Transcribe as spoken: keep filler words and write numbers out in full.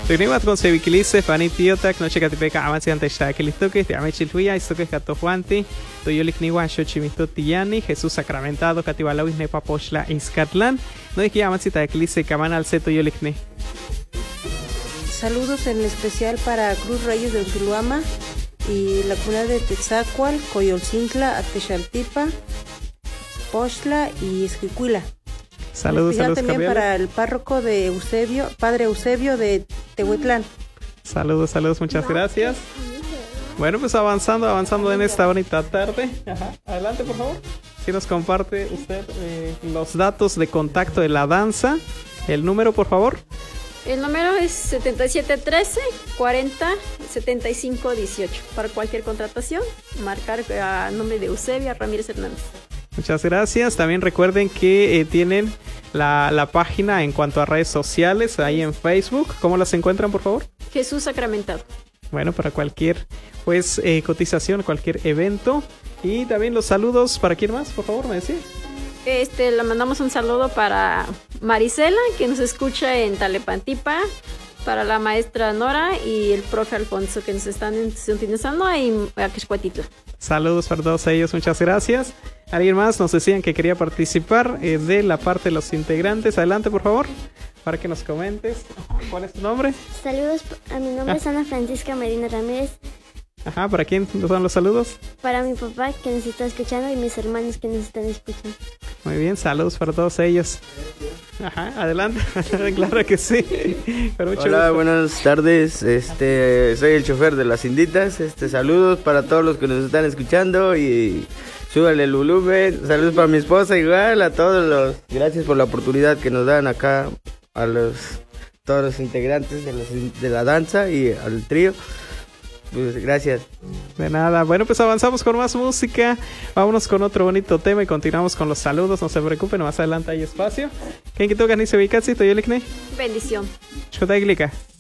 Trinidad con Sevikilise, Fanny Tiotak, Noche Catipeca, Avanci ante Shakilistoque, te Amechil Huya, Istoque Cato Juanti, Toyolik Niwa, Xochimito Tiyani, Jesús Sacramentado, Catibalawis Nepa Pochla, Iscatlan, no es que Avanci Taquilice, Cabana al Seto Yolikne. Saludos en especial para Cruz Reyes de Utzuluama y la cuna de Tetzacual, Coyolcintla, Atexaltipa, Pochla y Esquicuila. Saludos, saludos también cordiales para el párroco de Eusebio, Padre Eusebio de Tehuetlán. Saludos, saludos, muchas gracias. Bueno, pues avanzando, avanzando en esta bonita tarde. Ajá. Adelante, por favor. Si nos comparte usted eh, los datos de contacto de la danza, el número, por favor. El número es setenta y siete trece cuarenta setenta y cinco dieciocho. Para cualquier contratación, marcar a nombre de Eusebia Ramírez Hernández. Muchas gracias. También recuerden que eh, tienen la, la página en cuanto a redes sociales ahí en Facebook. ¿Cómo las encuentran, por favor? Jesús Sacramentado. Bueno, para cualquier pues eh, cotización, cualquier evento. Y también los saludos para quién más, por favor, me decía. Este, le mandamos un saludo para Marisela, que nos escucha en Talepantipa, para la maestra Nora y el profe Alfonso, que nos están sintonizando en Aquixcuatitla. Saludos para todos ellos, muchas gracias. ¿Alguien más nos decían que quería participar eh, de la parte de los integrantes? Adelante, por favor, para que nos comentes. ¿Cuál es tu nombre? Saludos, a mi nombre ah. es Ana Francisca Medina Ramírez. Ajá, ¿para quién son los saludos? Para mi papá, que nos está escuchando, y mis hermanos, que nos están escuchando. Muy bien, saludos para todos ellos. Ajá, adelante. Claro que sí. Pero mucho Hola, gusto. buenas tardes. Este, soy el chofer de las Inditas. Este, saludos para todos los que nos están escuchando y súbale el volumen. Saludos para mi esposa igual, a todos los. Gracias por la oportunidad que nos dan acá a los todos los integrantes de, los, de la danza y al trío. Pues gracias. De nada. Bueno, pues avanzamos con más música. Vámonos con otro bonito tema y continuamos con los saludos. No se preocupen, más adelante hay espacio. ¿Quién que toca ni se ubica? ¿Sí? Bendición. Chota